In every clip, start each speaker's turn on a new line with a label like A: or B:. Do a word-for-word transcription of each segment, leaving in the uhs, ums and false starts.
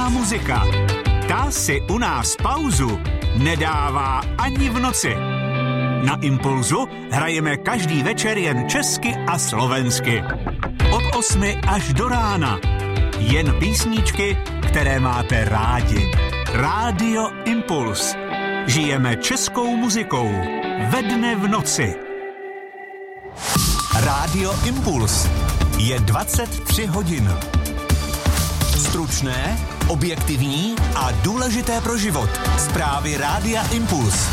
A: česká muzika. Ta si u nás pauzu nedává ani v noci. Na Impulzu hrajeme každý večer jen česky a slovensky. Od osmi až do rána. Jen písničky, které máte rádi. Rádio Impuls. Žijeme českou muzikou. Ve dne v noci. Rádio Impuls. Je dvacet tři hodin. Stručné, objektivní a důležité pro život. Zprávy Rádia Impuls.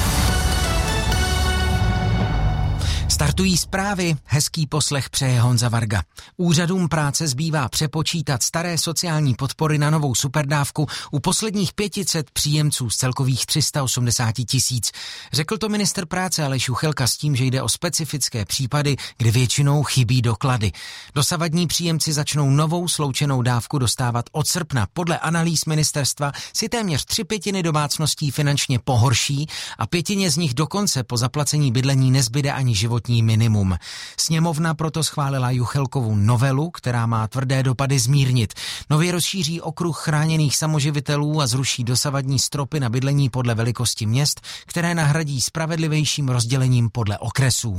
B: Startují zprávy, hezký poslech přeje Honza Varga. Úřadům práce zbývá přepočítat staré sociální podpory na novou superdávku u posledních pět set příjemců z celkových tři sta osmdesát tisíc. Řekl to ministr práce Aleš Juchelka s tím, že jde o specifické případy, kde většinou chybí doklady. Dosavadní příjemci začnou novou sloučenou dávku dostávat od srpna. Podle analýz ministerstva si téměř tři pětiny domácností finančně pohorší a pětině z nich dokonce po zaplacení bydlení nezbyde ani život minimum. Sněmovna proto schválila Juchelkovu novelu, která má tvrdé dopady zmírnit. Nově rozšíří okruh chráněných samoživitelů a zruší dosavadní stropy na bydlení podle velikosti měst, které nahradí spravedlivějším rozdělením podle okresů.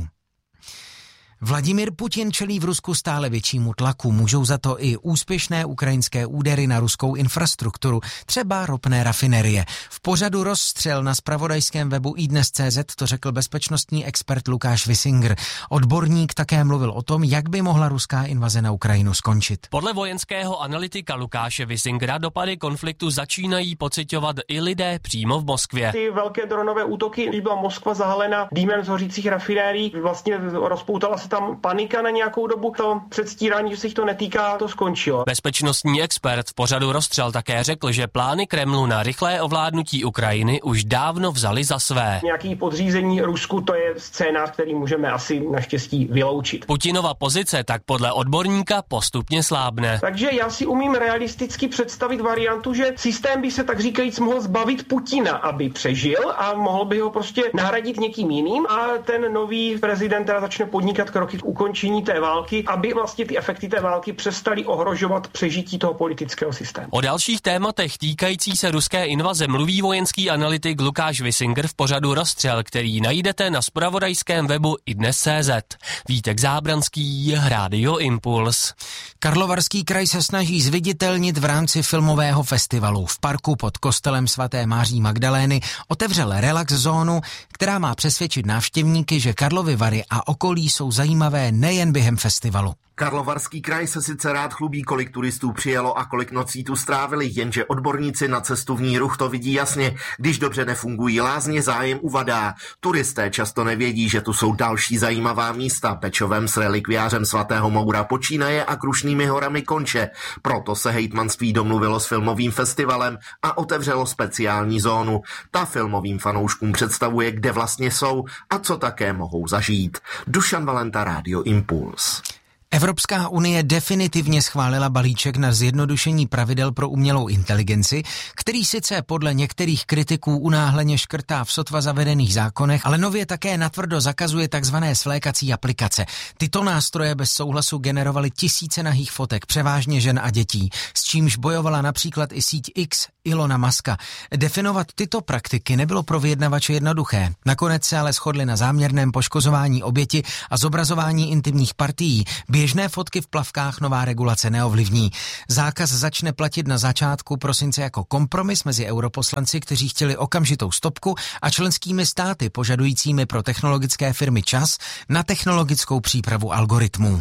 B: Vladimír Putin čelí v Rusku stále většímu tlaku. Můžou za to i úspěšné ukrajinské údery na ruskou infrastrukturu, třeba ropné rafinerie. V pořadu Rozstřel na zpravodajském webu iDnes tečka cé zet to řekl bezpečnostní expert Lukáš Wisinger. Odborník také mluvil o tom, jak by mohla ruská invaze na Ukrajinu skončit.
C: Podle vojenského analytika Lukáše Wisingera dopady konfliktu začínají pociťovat i lidé přímo v Moskvě.
D: Ty velké dronové útoky, když byla Moskva zahalena dýmem z hořících rafinérií, vlastně rozpoutala se tam panika na nějakou dobu, to předstírání, že se jich to netýká, to skončilo.
C: Bezpečnostní expert v pořadu Rozstřel také řekl, že plány Kremlu na rychlé ovládnutí Ukrajiny už dávno vzali za své.
D: Nějaký podřízení Rusku, to je scénář, který můžeme asi naštěstí vyloučit.
C: Putinova pozice tak podle odborníka postupně slábne.
D: Takže já si umím realisticky představit variantu, že systém by se tak říkajíc mohl zbavit Putina, aby přežil a mohl by ho prostě nahradit někým jiným a ten nový prezident teda začne podnikat kroky k ukončení té války, aby vlastně ty efekty té války přestaly ohrožovat přežití toho politického systému.
C: O dalších tématech týkající se ruské invaze mluví vojenský analytik Lukáš Wisinger v pořadu Rozstřel, který najdete na zpravodajském webu iDnes tečka cé zet. Vítek Zábranský, Rádio Impuls.
B: Karlovarský kraj se snaží zviditelnit v rámci filmového festivalu. V parku pod kostelem svaté Maří Magdalény otevřel relax zónu, která má přesvědčit návštěvníky, že Karlovy Vary a okolí jsou zajímavé nejen během festivalu.
E: Karlovarský kraj se sice rád chlubí, kolik turistů přijelo a kolik nocí tu strávili, jenže odborníci na cestovní ruch to vidí jasně. Když dobře nefungují lázně, zájem uvadá. Turisté často nevědí, že tu jsou další zajímavá místa. Pečovem s relikviářem svatého Moura počínaje a Krušnými horami konče. Proto se hejtmanství domluvilo s filmovým festivalem a otevřelo speciální zónu. Ta filmovým fanouškům představuje, kde vlastně jsou a co také mohou zažít. Dušan Valenta, Rádio Impuls.
B: Evropská unie definitivně schválila balíček na zjednodušení pravidel pro umělou inteligenci, který sice podle některých kritiků unáhleně škrtá v sotva zavedených zákonech, ale nově také natvrdo zakazuje takzvané svlékací aplikace. Tyto nástroje bez souhlasu generovaly tisíce nahých fotek, převážně žen a dětí, s čímž bojovala například i síť X Ilona Muska. Definovat tyto praktiky nebylo pro vyjednavače jednoduché. Nakonec se ale shodli na záměrném poškozování oběti a zobrazování intimních partií. Běžné fotky v plavkách nová regulace neovlivní. Zákaz začne platit na začátku prosince jako kompromis mezi europoslanci, kteří chtěli okamžitou stopku, a členskými státy požadujícími pro technologické firmy čas na technologickou přípravu algoritmů.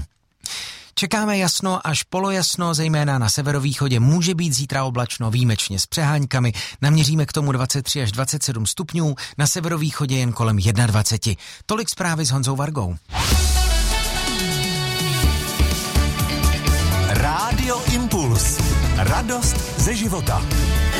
B: Čekáme jasno až polojasno, zejména na severovýchodě může být zítra oblačno, výjimečně s přeháňkami. Naměříme k tomu dvacet tři až dvacet sedm stupňů, na severovýchodě jen kolem dvacet jedna. Tolik zprávy s Honzou Vargou.
A: Rádio Impuls. Radost ze života.